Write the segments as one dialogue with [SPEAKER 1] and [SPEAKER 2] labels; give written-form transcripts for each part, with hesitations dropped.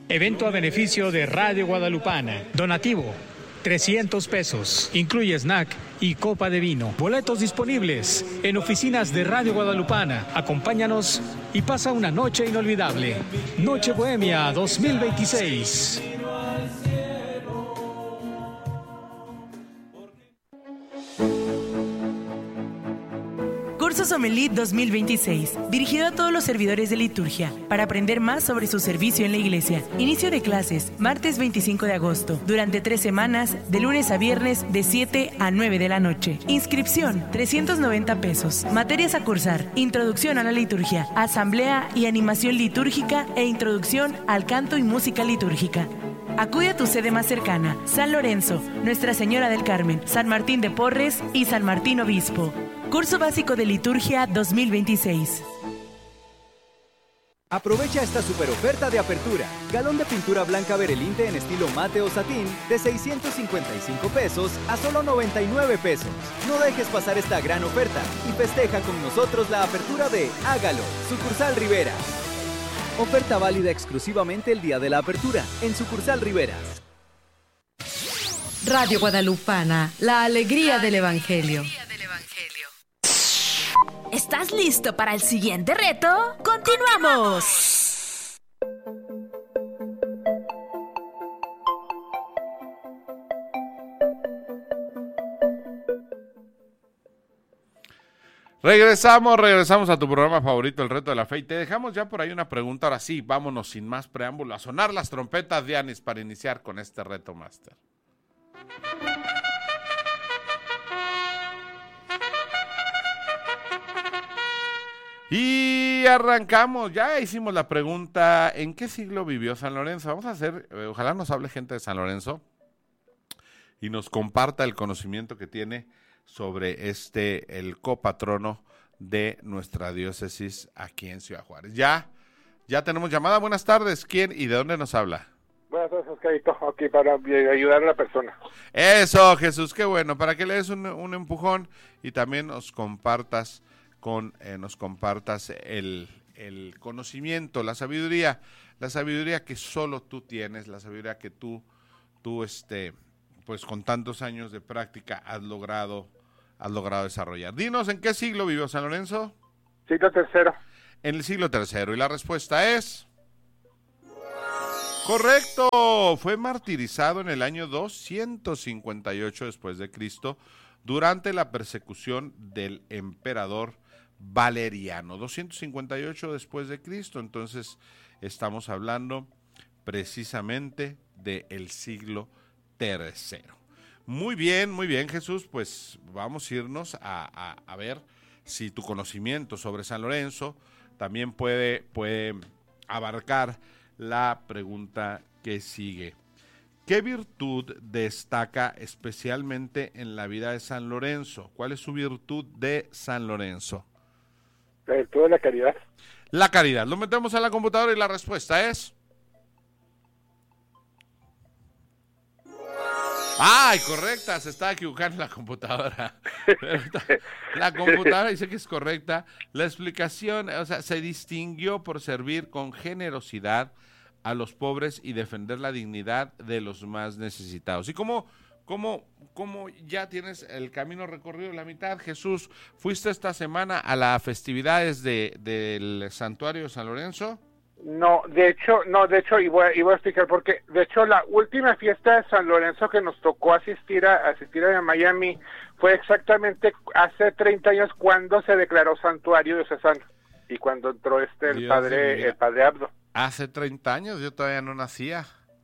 [SPEAKER 1] Evento a beneficio de Radio Guadalupana. Donativo, 300 pesos. Incluye snack y copa de vino. Boletos disponibles en oficinas de Radio Guadalupana. Acompáñanos y pasa una noche inolvidable. Noche Bohemia 2026.
[SPEAKER 2] Curso Sommelier 2026, dirigido a todos los servidores de liturgia, para aprender más sobre su servicio en la iglesia. Inicio de clases, martes 25 de agosto, durante 3 semanas, de lunes a viernes, de 7 a 9 de la noche. Inscripción, 390 pesos. Materias a cursar, introducción a la liturgia, asamblea y animación litúrgica e introducción al canto y música litúrgica. Acude a tu sede más cercana, San Lorenzo, Nuestra Señora del Carmen, San Martín de Porres y San Martín Obispo. Curso básico de liturgia 2026.
[SPEAKER 3] Aprovecha esta super oferta de apertura. Galón de pintura blanca Berelinte en estilo mate o satín de 655 pesos a solo 99 pesos. No dejes pasar esta gran oferta y festeja con nosotros la apertura de Hágalo, sucursal Rivera. Oferta válida exclusivamente el día de la apertura en sucursal Rivera.
[SPEAKER 4] Radio Guadalupana, la alegría del Evangelio.
[SPEAKER 5] ¿Estás listo para el siguiente reto? ¡Continuamos!
[SPEAKER 6] Regresamos a tu programa favorito, El Reto de la Fe, y te dejamos ya por ahí una pregunta. Ahora sí, vámonos sin más preámbulo a sonar las trompetas, Dianis, para iniciar con este reto máster. Y arrancamos, ya hicimos la pregunta, ¿en qué siglo vivió San Lorenzo? Vamos a hacer, ojalá nos hable gente de San Lorenzo y nos comparta el conocimiento que tiene sobre el copatrono de nuestra diócesis aquí en Ciudad Juárez. Ya tenemos llamada, buenas tardes, ¿quién y de dónde nos habla?
[SPEAKER 7] Buenas tardes, Oscarito, aquí para ayudar a la persona.
[SPEAKER 6] Eso, Jesús, qué bueno, para que le des un empujón y también nos compartas el conocimiento, la sabiduría que solo tú tienes, la sabiduría que tú pues con tantos años de práctica has logrado desarrollar. Dinos, ¿en qué siglo vivió San Lorenzo?
[SPEAKER 7] Siglo III.
[SPEAKER 6] En el siglo III, y la respuesta es... ¡correcto! Fue martirizado en el año 258 después de Cristo durante la persecución del emperador Valeriano, 258 después de Cristo, entonces estamos hablando precisamente del siglo III. Muy bien, Jesús, pues vamos a irnos a ver si tu conocimiento sobre San Lorenzo también puede abarcar la pregunta que sigue. ¿Qué virtud destaca especialmente en la vida de San Lorenzo? ¿Cuál es su virtud de San Lorenzo?
[SPEAKER 7] La virtud de la caridad.
[SPEAKER 6] La caridad. Lo metemos a la computadora y la respuesta es... ¡ay, correcta! Se estaba equivocando la computadora. La computadora dice que es correcta. La explicación, o sea, se distinguió por servir con generosidad a los pobres y defender la dignidad de los más necesitados. Y como ya tienes el camino recorrido la mitad, Jesús, ¿fuiste esta semana a las festividades del santuario de San Lorenzo?
[SPEAKER 7] No, de hecho, y voy a explicar por qué. De hecho, la última fiesta de San Lorenzo que nos tocó asistir a Miami fue exactamente hace 30 años cuando se declaró santuario diocesano y cuando entró el padre Abdo.
[SPEAKER 6] Hace 30 años yo todavía no nacía.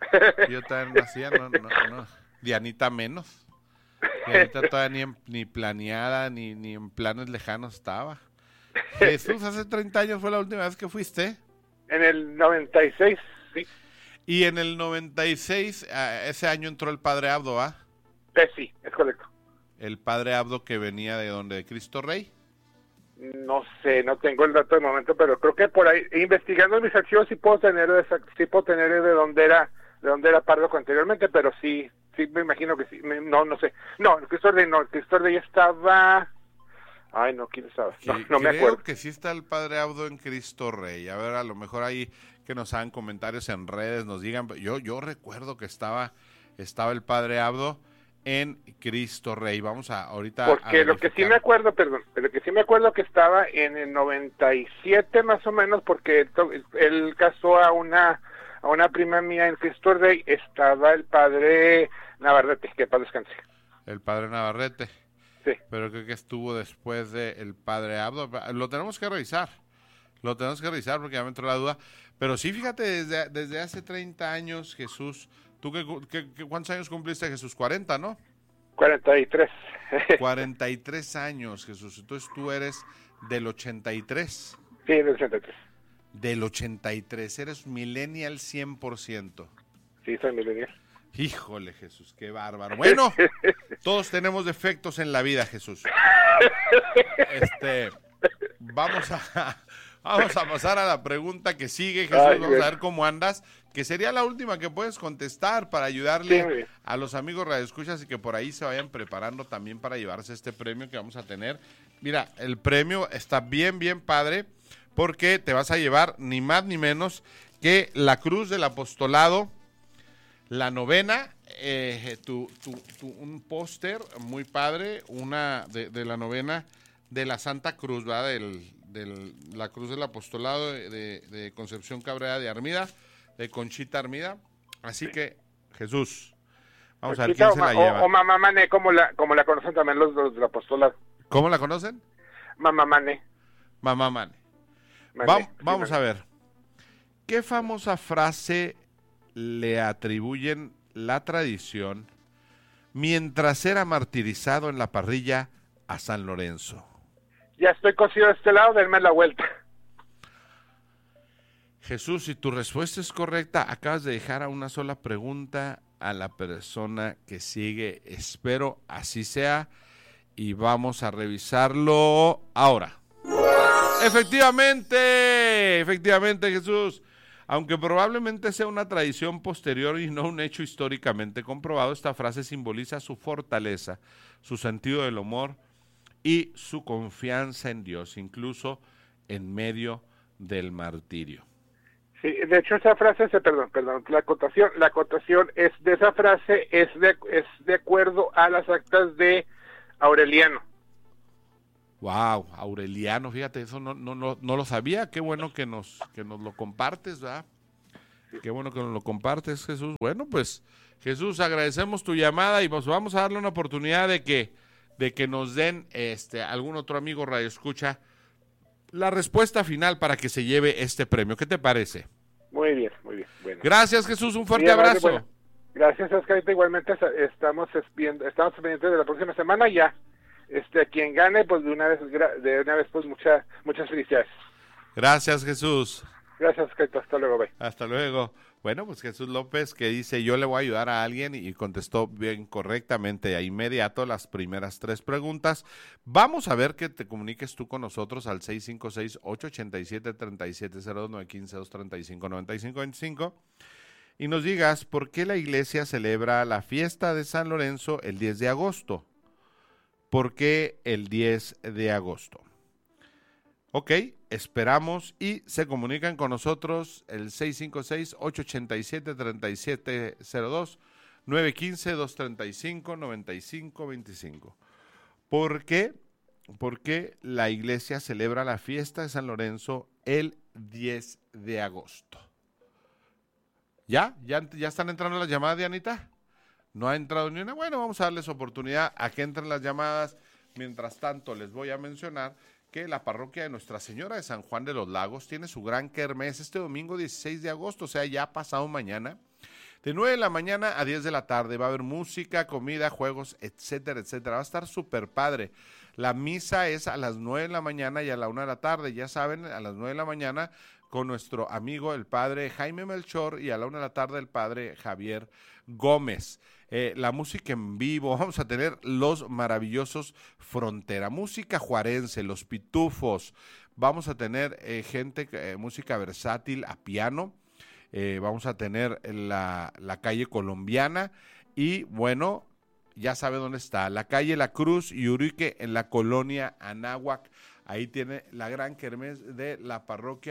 [SPEAKER 6] No. Dianita menos. Dianita todavía ni planeada, ni en planes lejanos estaba. Jesús, hace 30 años fue la última vez que fuiste.
[SPEAKER 7] En el 96, sí.
[SPEAKER 6] Y en el 96, ese año entró el padre Abdo, ¿ah?
[SPEAKER 7] Sí, es correcto.
[SPEAKER 6] El padre Abdo que venía de donde, ¿de Cristo Rey?
[SPEAKER 7] No sé, no tengo el dato de momento, pero creo que por ahí, investigando mis archivos, sí puedo tener de dónde era párroco anteriormente, pero sí me imagino que sí. No sé. No, el Cristo Rey ya estaba... Ay, no, ¿quién estaba? No me acuerdo.
[SPEAKER 6] Creo que sí está el padre Abdo en Cristo Rey. A ver, a lo mejor ahí que nos hagan comentarios en redes, nos digan. Yo recuerdo que estaba el padre Abdo en Cristo Rey. Vamos a ahorita.
[SPEAKER 7] Porque lo que sí me acuerdo, que estaba en el 97 más o menos, porque él casó a una prima mía en Cristo Rey, estaba el padre Navarrete, que paz descanse.
[SPEAKER 6] El padre Navarrete.
[SPEAKER 7] Sí.
[SPEAKER 6] Pero creo que estuvo después del padre Abdo. Lo tenemos que revisar porque ya me entró la duda. Pero sí, fíjate, desde hace 30 años, Jesús, ¿tú cuántos años cumpliste, Jesús? 40, ¿no?
[SPEAKER 7] 43.
[SPEAKER 6] 43 años, Jesús. Entonces tú eres del 83.
[SPEAKER 7] Sí, del 83.
[SPEAKER 6] Del 83, eres millennial 100%.
[SPEAKER 7] Sí, soy millennial.
[SPEAKER 6] Híjole, Jesús, qué bárbaro. Bueno, todos tenemos defectos en la vida, Jesús. Vamos a pasar a la pregunta que sigue, Jesús. Vamos a ver cómo andas, que sería la última que puedes contestar para ayudarle a los amigos radioescuchas y que por ahí se vayan preparando también para llevarse este premio que vamos a tener. Mira, el premio está bien, bien padre, porque te vas a llevar ni más ni menos que la Cruz del Apostolado, la novena, un póster muy padre, una de la novena de la Santa Cruz, ¿verdad? La Cruz del Apostolado de Concepción Cabrera de Armida, de Conchita Armida. Así que, Jesús, vamos a ver quién se la lleva.
[SPEAKER 7] O Mamá Mané, como la conocen también los del Apostolado.
[SPEAKER 6] ¿Cómo la conocen?
[SPEAKER 7] Mamá Mané.
[SPEAKER 6] Mamá Mané. Vamos a ver. ¿Qué famosa frase le atribuyen la tradición mientras era martirizado en la parrilla a San Lorenzo?
[SPEAKER 7] Ya estoy cocido de este lado, denme la vuelta.
[SPEAKER 6] Jesús, si tu respuesta es correcta, acabas de dejar a una sola pregunta a la persona que sigue. Espero así sea y vamos a revisarlo ahora. Efectivamente, Jesús. Aunque probablemente sea una tradición posterior y no un hecho históricamente comprobado, esta frase simboliza su fortaleza, su sentido del humor y su confianza en Dios, incluso en medio del martirio.
[SPEAKER 7] Sí, de hecho esa frase, la acotación es de esa frase es de acuerdo a las actas de Aureliano.
[SPEAKER 6] Wow, Aureliano, fíjate, eso no lo sabía. Qué bueno que nos lo compartes, ¿verdad? Qué bueno que nos lo compartes, Jesús. Bueno, pues, Jesús, agradecemos tu llamada y pues vamos a darle una oportunidad de que nos den algún otro amigo radioescucha la respuesta final para que se lleve este premio. ¿Qué te parece?
[SPEAKER 7] Muy bien. Bueno.
[SPEAKER 6] Gracias, Jesús, un fuerte abrazo.
[SPEAKER 7] Bueno, gracias, Oscarita. Igualmente estamos pendientes de la próxima semana ya. Quien gane, pues de una vez pues muchas felicidades.
[SPEAKER 6] Gracias, Jesús.
[SPEAKER 7] Gracias, Oscarita. Hasta luego, bye.
[SPEAKER 6] Hasta luego. Bueno, pues Jesús López, que dice, yo le voy a ayudar a alguien, y contestó bien correctamente a inmediato las primeras 3 preguntas. Vamos a ver que te comuniques tú con nosotros al 656-887-3702, 915-235-9525 y nos digas por qué la iglesia celebra la fiesta de San Lorenzo el 10 de agosto. ¿Por qué el 10 de agosto? Ok, esperamos y se comunican con nosotros el 656-887-3702, 915-235-9525. ¿Por qué? Porque la iglesia celebra la fiesta de San Lorenzo el 10 de agosto. ¿Ya están entrando las llamadas, Dianita? No ha entrado ni una. Bueno, vamos a darles oportunidad a que entren las llamadas. Mientras tanto, les voy a mencionar que la parroquia de Nuestra Señora de San Juan de los Lagos tiene su gran kermés este domingo 16 de agosto, o sea, ya pasado mañana, de 9 de la mañana a 10 de la tarde. Va a haber música, comida, juegos, etcétera, etcétera. Va a estar súper padre. La misa es a las 9 de la mañana y a la 1 de la tarde. Ya saben, a las 9 de la mañana con nuestro amigo el padre Jaime Melchor y a la 1 de la tarde el padre Javier Gómez. La música en vivo, vamos a tener los maravillosos Frontera, música juarense, los Pitufos, vamos a tener música versátil a piano, vamos a tener la calle colombiana y bueno, ya sabe dónde está, la calle La Cruz y Urique en la colonia Anáhuac. Ahí tiene la gran kermés de la parroquia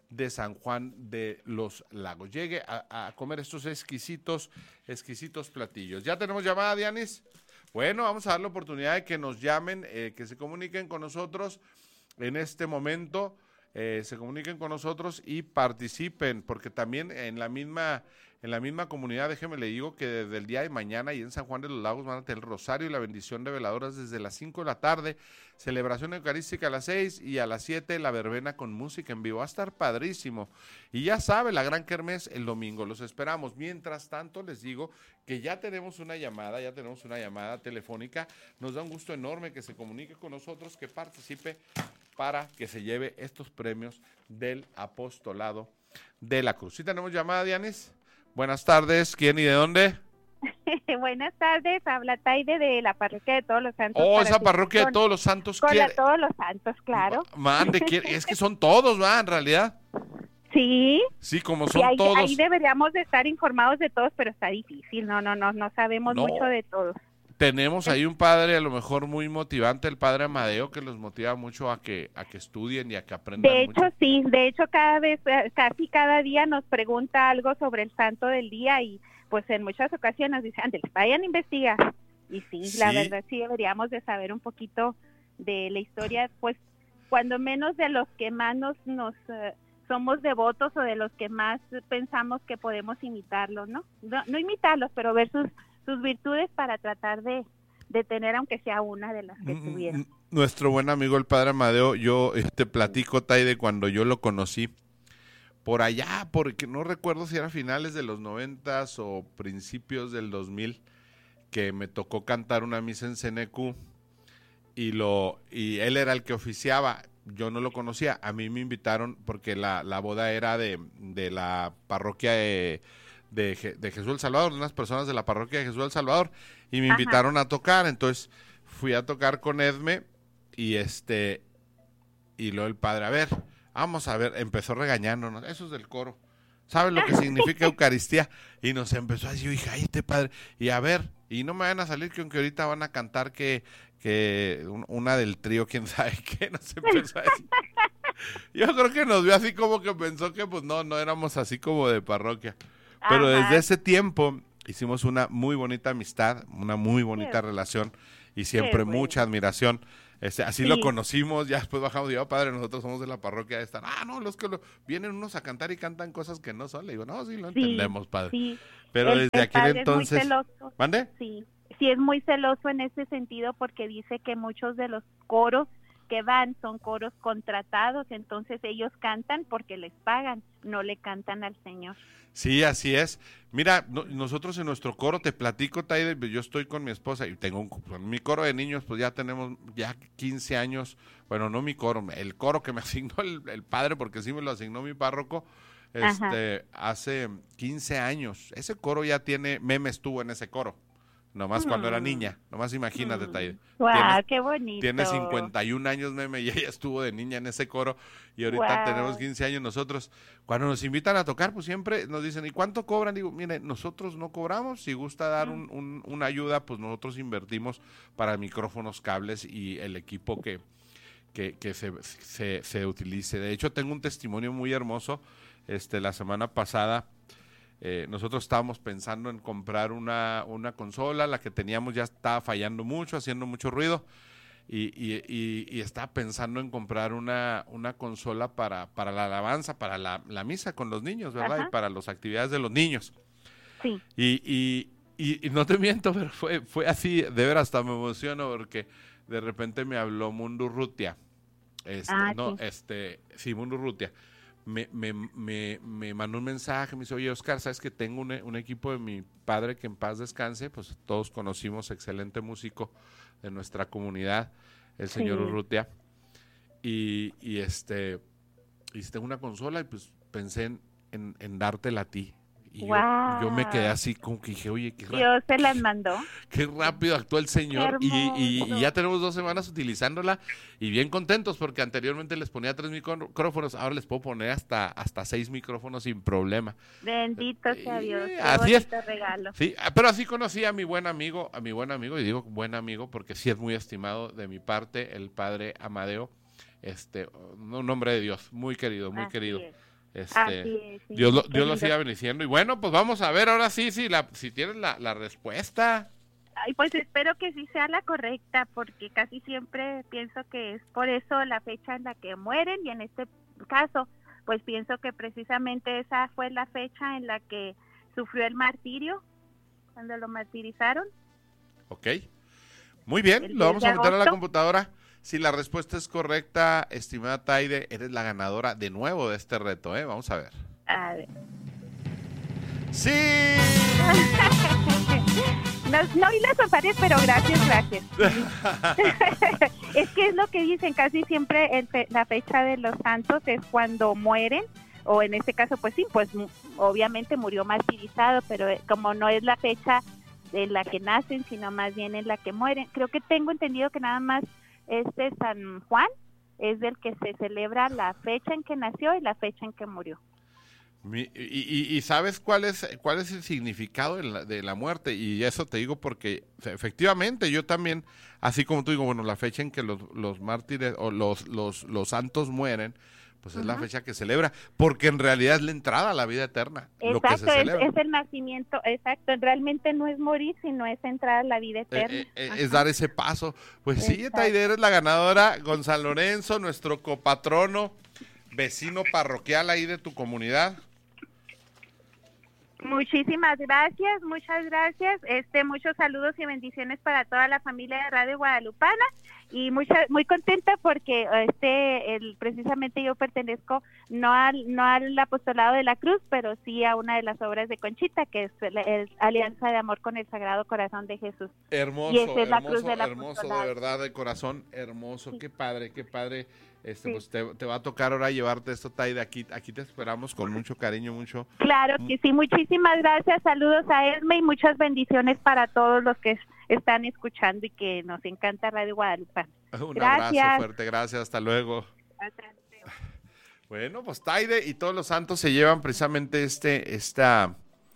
[SPEAKER 6] de San Juan de los Lagos. Llegue a comer estos exquisitos platillos. ¿Ya tenemos llamada, Dianis? Bueno, vamos a dar la oportunidad de que nos llamen, que se comuniquen con nosotros en este momento, se comuniquen con nosotros y participen, porque también en la misma comunidad, déjeme le digo que desde el día de mañana y en San Juan de los Lagos van a tener el rosario y la bendición de veladoras desde las 5 de la tarde, celebración eucarística a las 6 y a las 7 la verbena con música en vivo. Va a estar padrísimo. Y ya sabe, la gran kermés el domingo, los esperamos. Mientras tanto, les digo que ya tenemos una llamada telefónica. Nos da un gusto enorme que se comunique con nosotros, que participe para que se lleve estos premios del Apostolado de la Cruz. ¿Sí tenemos llamada, Dianis? Buenas tardes, ¿quién y de dónde?
[SPEAKER 8] Buenas tardes, habla Taide de la parroquia de Todos los Santos.
[SPEAKER 6] Oh, esa parroquia de Todos los Santos.
[SPEAKER 8] Con la Todos los Santos, claro.
[SPEAKER 6] Mande, es que son todos, ¿va? En realidad.
[SPEAKER 8] Sí.
[SPEAKER 6] Sí, como son todos.
[SPEAKER 8] Ahí deberíamos de estar informados de todos, pero está difícil, no sabemos mucho de todos.
[SPEAKER 6] Tenemos ahí un padre a lo mejor muy motivante, el padre Amadeo, que los motiva mucho a que estudien y a que aprendan.
[SPEAKER 8] De hecho, sí, casi cada día nos pregunta algo sobre el santo del día y pues en muchas ocasiones dice, antes vayan a investigar. Y sí, la verdad sí deberíamos de saber un poquito de la historia, pues cuando menos de los que más nos somos devotos o de los que más pensamos que podemos imitarlos, ¿no? No imitarlos, pero ver sus virtudes para tratar de tener aunque sea una de las que tuvieron.
[SPEAKER 6] Nuestro buen amigo el padre Amadeo, yo te platico, Taide, cuando yo lo conocí, por allá, porque no recuerdo si era finales de los 90s o principios del 2000, que me tocó cantar una misa en CNQ y él era el que oficiaba. Yo no lo conocía, a mí me invitaron porque la boda era de la parroquia de Jesús del Salvador, de unas personas de la parroquia de Jesús del Salvador, y me invitaron a tocar. Entonces fui a tocar con Edme y luego el padre, a ver, vamos a ver, empezó regañándonos, eso es del coro, ¿saben lo que significa Eucaristía? Y nos empezó a decir, hija, este padre, y a ver, y no me van a salir que aunque ahorita van a cantar que una del trío, quién sabe qué, nos empezó a decir. Yo creo que nos vio así como que pensó que pues no éramos así como de parroquia. Pero desde ese tiempo hicimos una muy bonita amistad, una muy bonita relación y siempre mucha admiración. Así lo conocimos, ya después bajamos y yo, padre, nosotros somos de la parroquia de esta. No, los que vienen unos a cantar y cantan cosas que no son. Le digo, no, sí lo entendemos, padre. Sí. Pero desde aquel entonces...
[SPEAKER 8] Es muy celoso.
[SPEAKER 6] ¿Mande?
[SPEAKER 8] Sí, es muy celoso en ese sentido porque dice que muchos de los coros que van son coros contratados, entonces ellos cantan porque les pagan, no le cantan al Señor.
[SPEAKER 6] Sí, así es. Mira, nosotros en nuestro coro, te platico, Taide, yo estoy con mi esposa y tengo mi coro de niños, pues ya tenemos 15 años, bueno, no mi coro, el coro que me asignó el padre, porque sí me lo asignó mi párroco, hace 15 años. Ese coro ya tiene, Meme estuvo en ese coro. Nomás cuando era niña, nomás imagínate, Taide.
[SPEAKER 8] ¡Guau, qué bonito!
[SPEAKER 6] Tiene 51 años, Meme, y ella estuvo de niña en ese coro, y ahorita tenemos 15 años nosotros. Cuando nos invitan a tocar, pues siempre nos dicen, ¿y cuánto cobran? Digo, mire, nosotros no cobramos, si gusta dar una ayuda, pues nosotros invertimos para micrófonos, cables y el equipo que se utilice. De hecho, tengo un testimonio muy hermoso, la semana pasada. Nosotros estábamos pensando en comprar una consola, la que teníamos ya estaba fallando mucho, haciendo mucho ruido, y estaba pensando en comprar una consola para la alabanza, para la misa con los niños, ¿verdad? Y para las actividades de los niños.
[SPEAKER 8] Sí.
[SPEAKER 6] Y no te miento, pero fue así, de ver, hasta me emociono porque de repente me habló Mundo Urrutia, Mundo Urrutia. Me mandó un mensaje, me dice, oye, Oscar, ¿sabes que tengo un equipo de mi padre que en paz descanse? Pues todos conocimos, excelente músico de nuestra comunidad, el señor Urrutia, y tengo una consola y pues pensé en dártela a ti. Y yo me quedé así como que dije, oye,
[SPEAKER 8] Dios se las mandó.
[SPEAKER 6] Qué rápido actuó el Señor y ya tenemos 2 semanas utilizándola y bien contentos porque anteriormente les ponía 3 micrófonos, ahora les puedo poner hasta 6 micrófonos sin problema.
[SPEAKER 8] Bendito sea Dios, qué
[SPEAKER 6] así
[SPEAKER 8] bonito regalo.
[SPEAKER 6] Sí, pero así conocí a mi buen amigo, y digo buen amigo porque sí es muy estimado de mi parte, el padre Amadeo, un hombre de Dios, muy querido, muy
[SPEAKER 8] así
[SPEAKER 6] querido.
[SPEAKER 8] Es. Sí.
[SPEAKER 6] Dios lo siga bendiciendo. Y bueno, pues vamos a ver ahora sí si tienes la respuesta.
[SPEAKER 8] Ay, pues espero que sí sea la correcta, porque casi siempre pienso que es por eso la fecha en la que mueren, y en este caso, pues pienso que precisamente esa fue la fecha en la que sufrió el martirio, cuando lo martirizaron.
[SPEAKER 6] Ok, muy bien, lo vamos a meter a la computadora. Si la respuesta es correcta, estimada Taide, eres la ganadora de nuevo de este reto, ¿eh? Vamos a ver.
[SPEAKER 8] A ver.
[SPEAKER 6] ¡Sí!
[SPEAKER 8] No vi las fanfarrias, pero gracias. Es que es lo que dicen, casi siempre la fecha de los santos es cuando mueren, o en este caso, pues sí, pues obviamente murió martirizado, pero como no es la fecha en la que nacen, sino más bien en la que mueren. Creo que tengo entendido que nada más San Juan es del que se celebra la fecha en que nació y la fecha en que murió.
[SPEAKER 6] ¿Y sabes cuál es el significado de la muerte? Y eso te digo porque efectivamente yo también, así como tú digo, bueno, la fecha en que los mártires o los santos mueren, pues es la fecha que celebra, porque en realidad es la entrada a la vida eterna.
[SPEAKER 8] Exacto,
[SPEAKER 6] lo que se celebra.
[SPEAKER 8] Es el nacimiento, exacto, realmente no es morir, sino es entrar a la vida eterna.
[SPEAKER 6] Es dar ese paso. Pues
[SPEAKER 8] exacto.
[SPEAKER 6] Sí, Taide, eres la ganadora con San Lorenzo, nuestro copatrono, vecino parroquial ahí de tu comunidad.
[SPEAKER 8] Muchísimas gracias, muchas gracias. Muchos saludos y bendiciones para toda la familia de Radio Guadalupana, y muy contenta porque precisamente yo pertenezco no al apostolado de la Cruz, pero sí a una de las obras de Conchita, que es Alianza de Amor con el Sagrado Corazón de Jesús.
[SPEAKER 6] Hermoso,
[SPEAKER 8] y esa es la cruz
[SPEAKER 6] hermoso, de verdad, de corazón, hermoso. Sí. Qué padre. Sí. Pues te va a tocar ahora llevarte esto, Taide. Aquí te esperamos con mucho cariño, mucho.
[SPEAKER 8] Claro que sí, muchísimas gracias, saludos a Esme y muchas bendiciones para todos los que están escuchando y que nos encanta Radio Guadalupe.
[SPEAKER 6] Un abrazo fuerte, gracias, hasta luego. Bueno, pues Taide y todos los santos se llevan precisamente este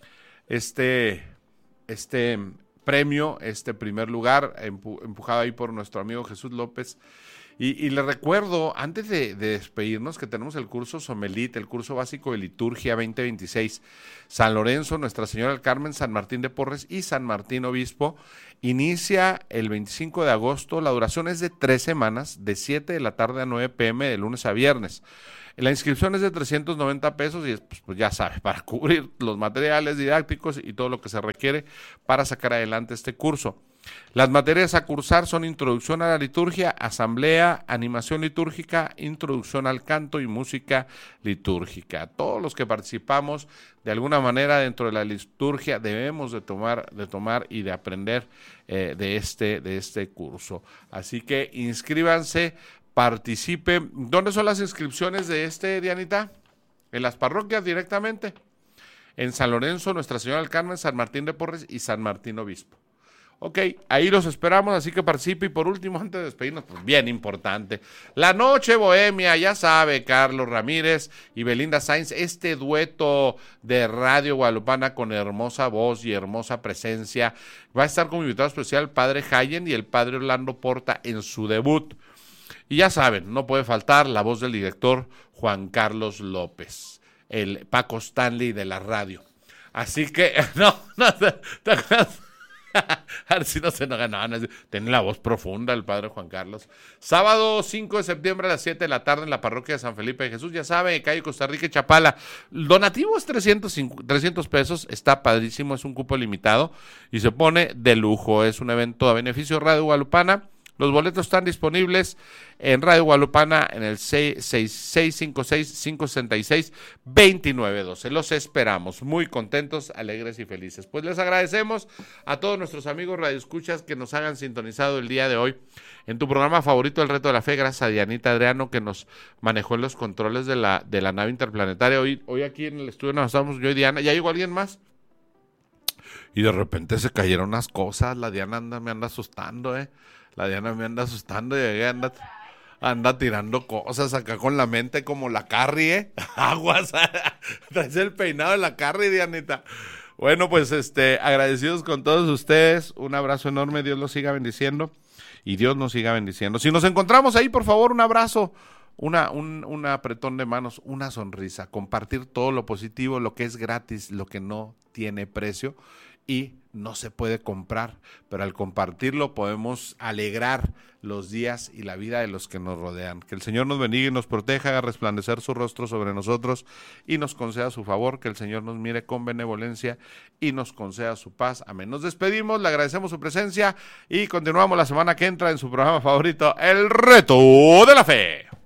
[SPEAKER 6] premio, primer lugar, empujado ahí por nuestro amigo Jesús López. Y le recuerdo, antes de despedirnos, que tenemos el curso Somelit, el curso básico de liturgia 2026, San Lorenzo, Nuestra Señora del Carmen, San Martín de Porres y San Martín Obispo. Inicia el 25 de agosto, la duración es de 3 semanas, de 7 de la tarde a 9 p.m. de lunes a viernes. La inscripción es de 390 pesos y pues ya sabes, para cubrir los materiales didácticos y todo lo que se requiere para sacar adelante este curso. Las materias a cursar son Introducción a la Liturgia, Asamblea, Animación Litúrgica, Introducción al Canto y Música Litúrgica. Todos los que participamos de alguna manera dentro de la liturgia debemos de tomar y de aprender de este curso. Así que inscríbanse, participen. ¿Dónde son las inscripciones de Dianita? ¿En las parroquias directamente? En San Lorenzo, Nuestra Señora del Carmen, San Martín de Porres y San Martín Obispo. Ok, ahí los esperamos, así que participe. Y por último, antes de despedirnos, pues bien importante, la noche bohemia, ya sabe, Carlos Ramírez y Belinda Sainz, este dueto de Radio Guadalupana con hermosa voz y hermosa presencia. Va a estar como invitado especial el padre Hayen y el padre Orlando Porta en su debut. Y ya saben, no puede faltar la voz del director Juan Carlos López, el Paco Stanley de la radio. Así que, ¿te acuerdas? A ver si no se enoja, tiene la voz profunda el padre Juan Carlos. Sábado 5 de septiembre a las 7 de la tarde en la parroquia de San Felipe de Jesús, ya saben, calle Costa Rica y Chapala. El donativo es 300 pesos, está padrísimo, es un cupo limitado y se pone de lujo. Es un evento a beneficio de Radio Guadalupana. Los boletos están disponibles en Radio Guadalupana en el 6656-566-2912. Los esperamos, muy contentos, alegres y felices. Pues les agradecemos a todos nuestros amigos radioescuchas que nos hayan sintonizado el día de hoy en tu programa favorito, El Reto de la Fe. Gracias a Dianita Adriano, que nos manejó en los controles de la nave interplanetaria. Hoy aquí en el estudio nos estamos yo y Diana. ¿Ya llegó alguien más? Y de repente se cayeron unas cosas. La Diana me anda asustando, La Diana me anda asustando y anda tirando cosas acá con la mente como la Carrie, Aguas, traes el peinado de la Carrie, Dianita. Bueno, pues agradecidos con todos ustedes, un abrazo enorme, Dios los siga bendiciendo y Dios nos siga bendiciendo. Si nos encontramos ahí, por favor, un abrazo, un apretón de manos, una sonrisa, compartir todo lo positivo, lo que es gratis, lo que no tiene precio y no se puede comprar, pero al compartirlo podemos alegrar los días y la vida de los que nos rodean. Que el Señor nos bendiga y nos proteja, haga resplandecer su rostro sobre nosotros y nos conceda su favor, que el Señor nos mire con benevolencia y nos conceda su paz. Amén. Nos despedimos, le agradecemos su presencia y continuamos la semana que entra en su programa favorito, El Reto de la Fe.